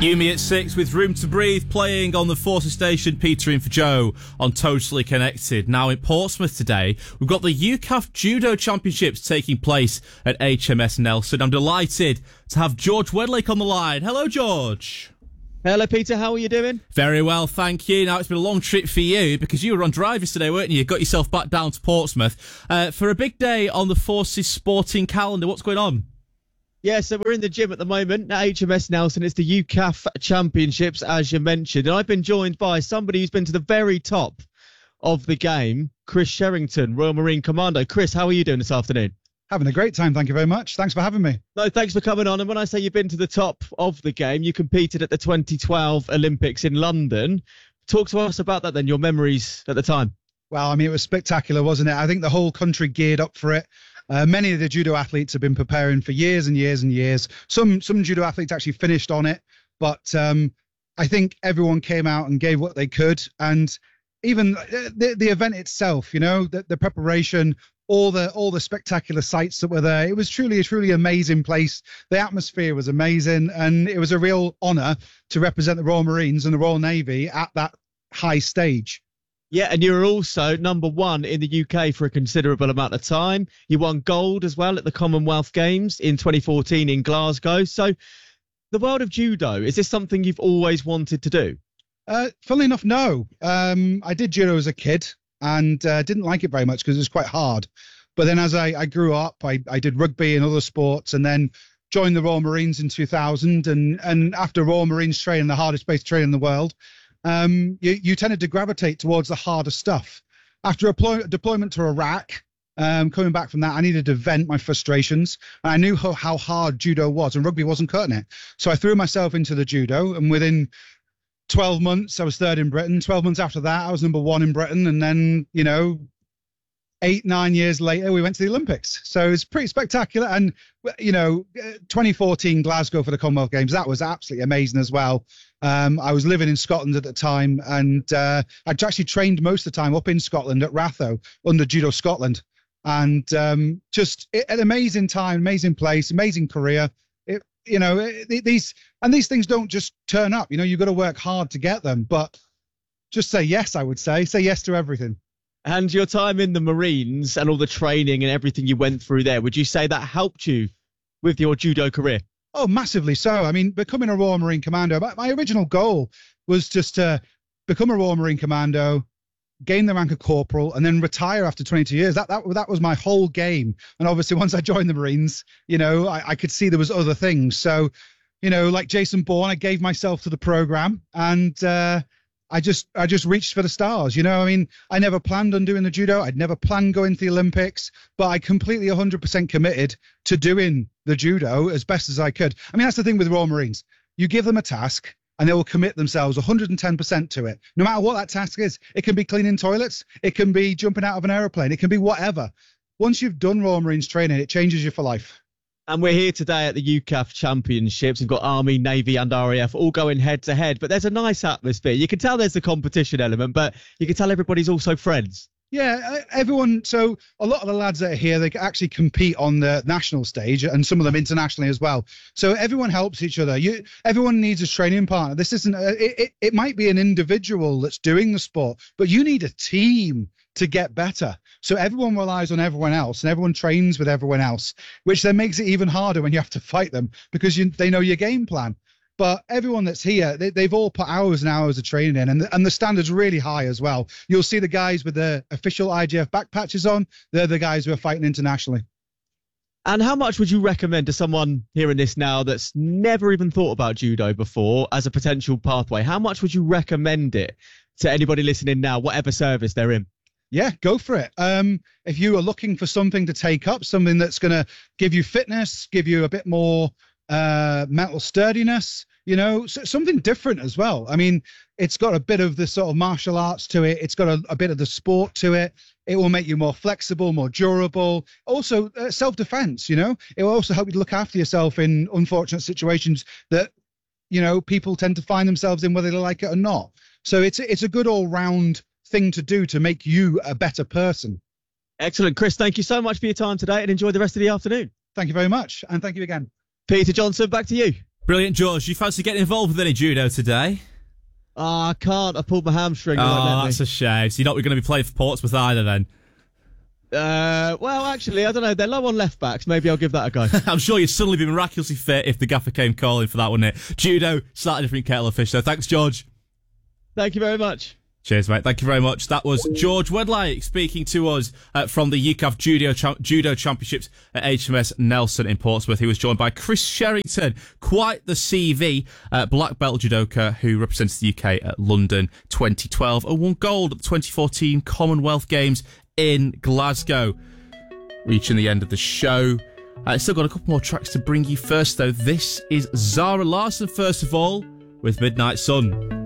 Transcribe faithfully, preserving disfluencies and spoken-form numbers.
Yumi at six with Room to Breathe playing on the Forces Station. Peter in for Joe on Totally Connected. Now in Portsmouth today, we've got the U C A F Judo Championships taking place at H M S Nelson. I'm delighted to have George Wedlake on the line. Hello, George. Hello, Peter. How are you doing? Very well, thank you. Now, it's been a long trip for you because you were on drivers today, weren't you? You got yourself back down to Portsmouth uh, for a big day on the Forces sporting calendar. What's going on? Yeah, so we're in the gym at the moment at H M S Nelson. It's the U C A F Championships, as you mentioned. And I've been joined by somebody who's been to the very top of the game, Chris Sherrington, Royal Marine Commando. Chris, how are you doing this afternoon? Having a great time, thank you very much. Thanks for having me. No, thanks for coming on. And when I say you've been to the top of the game, you competed at the twenty twelve Olympics in London. Talk to us about that then, your memories at the time. Well, I mean, it was spectacular, wasn't it? I think the whole country geared up for it. Uh, many of the judo athletes have been preparing for years and years and years. Some some judo athletes actually finished on it, but um, I think everyone came out and gave what they could. And even the, the event itself, you know, the, the preparation, all the all the spectacular sights that were there. It was truly a truly amazing place. The atmosphere was amazing, and it was a real honour to represent the Royal Marines and the Royal Navy at that high stage. Yeah, and you were also number one in the U K for a considerable amount of time. You won gold as well at the Commonwealth Games in twenty fourteen in Glasgow. So the world of judo, is this something you've always wanted to do? Uh, funnily enough, no. Um, I did judo as a kid and uh, didn't like it very much because it was quite hard. But then as I, I grew up, I, I did rugby and other sports and then joined the Royal Marines in two thousand. And, and after Royal Marines training, the hardest place to train in the world, Um, you, you tended to gravitate towards the harder stuff. After a deploy, deployment to Iraq, um, coming back from that, I needed to vent my frustrations. And I knew how, how hard judo was, and rugby wasn't cutting it. So I threw myself into the judo, and within twelve months, I was third in Britain. twelve months after that, I was number one in Britain. And then, you know, eight, nine years later, we went to the Olympics. So it's pretty spectacular. And, you know, twenty fourteen Glasgow for the Commonwealth Games, that was absolutely amazing as well. Um, I was living in Scotland at the time, and uh, I'd actually trained most of the time up in Scotland at Ratho under Judo Scotland. And um, just it, an amazing time, amazing place, amazing career. It, you know, it, these and these things don't just turn up. You know, you've got to work hard to get them. But just say yes, I would say. Say yes to everything. And your time in the Marines and all the training and everything you went through there, would you say that helped you with your judo career? Oh, massively so. I mean, becoming a Royal Marine Commando, my, my original goal was just to become a Royal Marine Commando, gain the rank of corporal, and then retire after twenty-two years. That that that was my whole game. And obviously, once I joined the Marines, you know, I, I could see there was other things. So, you know, like Jason Bourne, I gave myself to the program, and uh, I just I just reached for the stars. You know, I mean, I never planned on doing the judo. I'd never planned going to the Olympics, but I completely one hundred percent committed to doing the judo as best as I could. I mean, that's the thing with Royal Marines. You give them a task and they will commit themselves one hundred ten percent to it, no matter what that task is. It can be cleaning toilets. It can be jumping out of an aeroplane. It can be whatever. Once you've done Royal Marines training, it changes you for life. And we're here today at the U C A F Championships. We've got Army, Navy and R A F all going head to head. But there's a nice atmosphere. You can tell there's the competition element, but you can tell everybody's also friends. Yeah, everyone. So a lot of the lads that are here, they actually compete on the national stage and some of them internationally as well. So everyone helps each other. You, everyone needs a training partner. This isn't, a, it, it, it might be an individual that's doing the sport, but you need a team to get better. So everyone relies on everyone else and everyone trains with everyone else, which then makes it even harder when you have to fight them because you, they know your game plan. But everyone that's here, they, they've all put hours and hours of training in, and the, and the standard's really high as well. You'll see the guys with the official I G F back patches on. They're the guys who are fighting internationally. And how much would you recommend to someone hearing this now that's never even thought about judo before as a potential pathway? How much would you recommend it to anybody listening now, whatever service they're in? Yeah, go for it. Um, if you are looking for something to take up, something that's going to give you fitness, give you a bit more uh, mental sturdiness, you know, so something different as well. I mean, it's got a bit of the sort of martial arts to it. It's got a, a bit of the sport to it. It will make you more flexible, more durable. Also, uh, self-defense, you know, it will also help you to look after yourself in unfortunate situations that, you know, people tend to find themselves in whether they like it or not. So it's, it's a good all-round thing to do to make you a better person. Excellent. Chris, thank you so much for your time today and enjoy the rest of the afternoon. Thank you very much. And thank you again. Peter Johnson, back to you. Brilliant, George. You fancy getting involved with any judo today? Ah, I can't. I pulled my hamstring. Oh, that's a shame. So you're not going to be playing for Portsmouth either then? Uh, well, actually, I don't know. They're low on left backs. Maybe I'll give that a go. I'm sure you'd suddenly be miraculously fit if the gaffer came calling for that, wouldn't it? Judo, slightly different kettle of fish, though. Thanks, George. Thank you very much. Cheers, mate. Thank you very much. That was George Wedlake speaking to us uh, from the U C A F Judo, Cha- Judo Championships at H M S Nelson in Portsmouth. He was joined by Chris Sherrington, quite the C V, uh, black belt judoka who represented the U K at London twenty twelve and won gold at the twenty fourteen Commonwealth Games in Glasgow. Reaching the end of the show. Uh, still got a couple more tracks to bring you first, though. This is Zara Larsson, first of all, with Midnight Sun.